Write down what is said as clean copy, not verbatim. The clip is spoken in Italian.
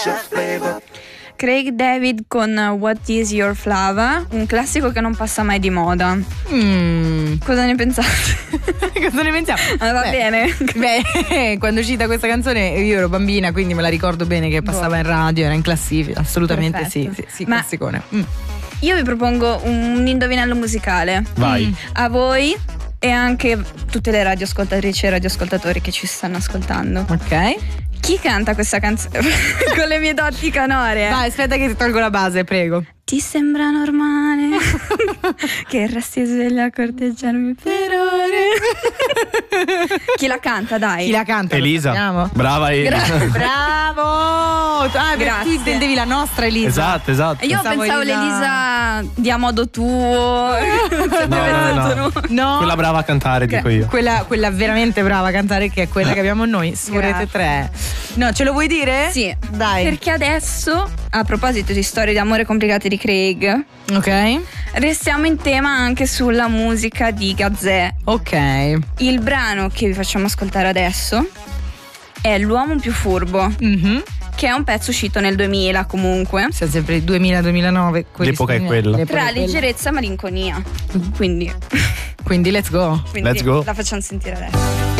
Craig David con What Is Your Flava, un classico che non passa mai di moda. Cosa ne pensate? Cosa ne pensiamo? Va bene. Beh, quando uscita questa canzone io ero bambina, quindi me la ricordo bene che passava in radio, era in classifica, assolutamente. Perfetto. sì, Ma classicone. io vi propongo un indovinello musicale. Vai. A voi e anche tutte le radioascoltatrici e radioascoltatori che ci stanno ascoltando. Ok. Chi canta questa canzone? Con le mie doti canore. Vai, aspetta che ti tolgo la base, prego. Ti sembra normale che resti sveglia a corteggiarmi per ore? Chi la canta, dai? Chi la canta? Elisa. Brava Elisa. Bravo! Ah, Grazie. tu intendevi la nostra Elisa. Esatto. Io pensavo l'Elisa di A modo tuo. No. Quella brava a cantare, dico io. Quella veramente brava a cantare, che è quella che abbiamo noi su Rete 3. No, ce lo vuoi dire? Sì. Dai. Perché adesso, a proposito di storie d'amore complicate di Craig, Ok. restiamo in tema anche sulla musica di Gazzè. Ok. Il brano che vi facciamo ascoltare adesso è L'uomo più furbo, che è un pezzo uscito nel 2000 comunque. Siamo sempre 2000-2009. L'epoca è quella. Tra leggerezza e malinconia. Quindi Let's go. Let's go. la facciamo sentire adesso.